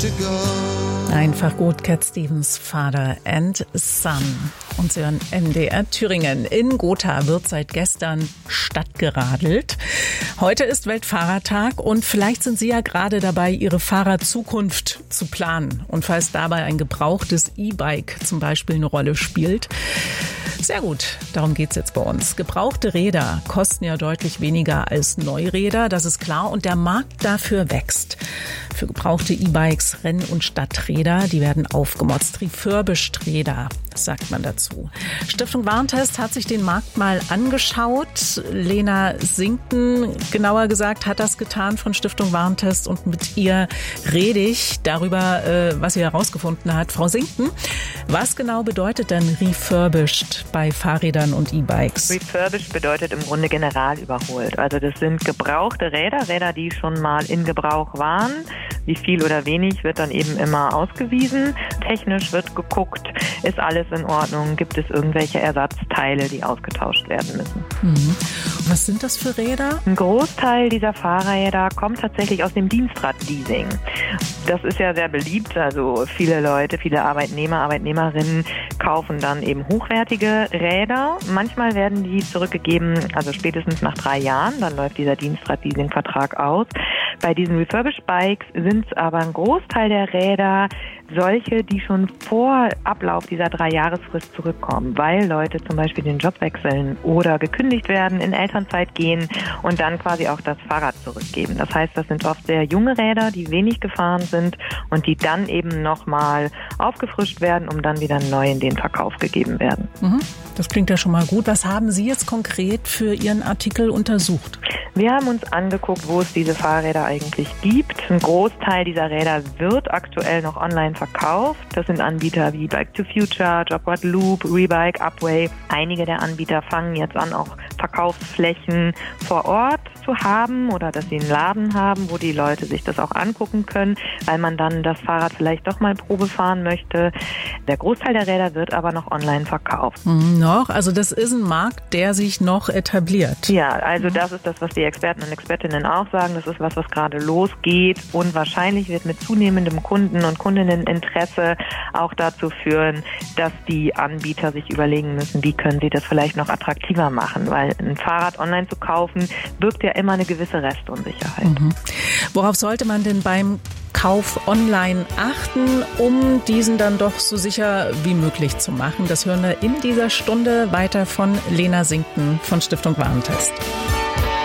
Einfach gut, Cat Stevens, Father and Son. Und Sie hören MDR Thüringen. In Gotha wird seit gestern stadtgeradelt. Heute ist Weltfahrradtag und vielleicht sind Sie ja gerade dabei, Ihre Fahrradzukunft zu planen. Und falls dabei ein gebrauchtes E-Bike zum Beispiel eine Rolle spielt. Sehr gut, darum geht's jetzt bei uns. Gebrauchte Räder kosten ja deutlich weniger als Neuräder, das ist klar. Und der Markt dafür wächst. Für gebrauchte E-Bikes, Renn- und Stadträder, die werden aufgemotzt. Refurbished Räder, sagt man dazu. Stiftung Warentest hat sich den Markt mal angeschaut. Lena Sinkten, genauer gesagt, hat das getan von Stiftung Warentest. Und mit ihr rede ich darüber, was sie herausgefunden hat. Frau Sinkten, was genau bedeutet denn refurbished bei Fahrrädern und E-Bikes? Refurbished bedeutet im Grunde general überholt. Also das sind gebrauchte Räder, die schon mal in Gebrauch waren. Wie viel oder wenig wird dann eben immer ausgewiesen. Technisch wird geguckt, ist alles in Ordnung, gibt es irgendwelche Ersatzteile, die ausgetauscht werden müssen. Mhm. Was sind das für Räder? Ein Großteil dieser Fahrräder kommt tatsächlich aus dem Dienstradleasing. Das ist ja sehr beliebt, also viele Leute, viele Arbeitnehmer, Arbeitnehmerinnen kaufen dann eben hochwertige Räder. Manchmal werden die zurückgegeben, also spätestens nach 3 Jahren, dann läuft dieser Dienstradleasing-Vertrag aus. Bei diesen Refurbished Bikes sind es aber ein Großteil der Räder solche, die schon vor Ablauf dieser 3-Jahresfrist zurückkommen, weil Leute zum Beispiel den Job wechseln oder gekündigt werden, in Elternzeit gehen und dann quasi auch das Fahrrad zurückgeben. Das heißt, das sind oft sehr junge Räder, die wenig gefahren sind und die dann eben nochmal aufgefrischt werden, um dann wieder neu in den Verkauf gegeben werden. Das klingt ja schon mal gut. Was haben Sie jetzt konkret für Ihren Artikel untersucht? Wir haben uns angeguckt, wo es diese Fahrräder eigentlich gibt. Ein Großteil dieser Räder wird aktuell noch online verkauft. Das sind Anbieter wie Bike to Future, Jobrad Loop, Rebike, Upway. Einige der Anbieter fangen jetzt an, auch Verkaufsflächen vor Ort zu haben oder dass sie einen Laden haben, wo die Leute sich das auch angucken können, weil man dann das Fahrrad vielleicht doch mal Probe fahren möchte. Der Großteil der Räder wird aber noch online verkauft. Also das ist ein Markt, der sich noch etabliert. Ja, also das ist das, was die Experten und Expertinnen auch sagen. Das ist was gerade losgeht und wahrscheinlich wird mit zunehmendem Kunden- und Kundinneninteresse auch dazu führen, dass die Anbieter sich überlegen müssen, wie können sie das vielleicht noch attraktiver machen, weil ein Fahrrad online zu kaufen birgt ja immer eine gewisse Restunsicherheit. Worauf sollte man denn beim Kauf online achten, um diesen dann doch so sicher wie möglich zu machen? Das hören wir in dieser Stunde weiter von Lena Sinkten von Stiftung Warentest.